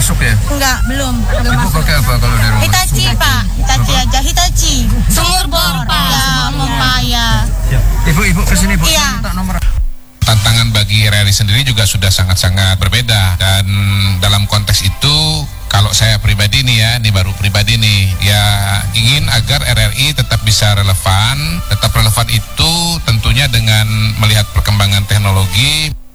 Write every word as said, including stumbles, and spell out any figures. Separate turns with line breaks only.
masuk ya?
Enggak, belum. belum
Ibu
masuk.
pakai apa kalau di rumah?
Hitachi, Pak. Hitachi
Apa?
aja. Hitachi. Sumur bor, Pak. Ya, Mama ya.
Ibu, ibu kesini, Bu.
Iya.
Saya minta nomor.
Tantangan bagi R R I sendiri juga sudah sangat-sangat berbeda, dan dalam konteks itu kalau saya pribadi nih ya, ini baru pribadi nih, ya ingin agar R R I tetap bisa relevan. Tetap relevan itu tentunya dengan melihat perkembangan teknologi.